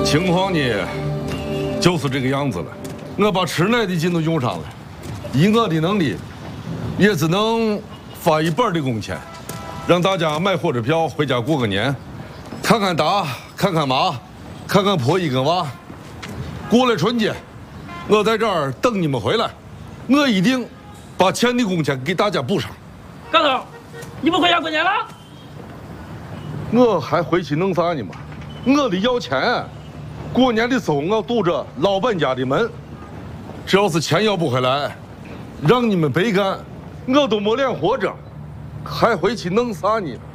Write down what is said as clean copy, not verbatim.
情况呢，就是这个样子了。我把吃奶的劲都用上了，以我的能力，也只能发一半的工钱，让大家买火车票回家过个年，看看大，看看妈，看看婆姨跟娃。过了春节，我在这儿等你们回来，我一定把欠的工钱给大家补上。 高头，你不回家过年了？ 我还回去弄啥呢嘛？我得要钱。过年的时候我堵着老板家的门，只要是钱要不回来，让你们白干，我都没脸活着，还回去弄啥呢？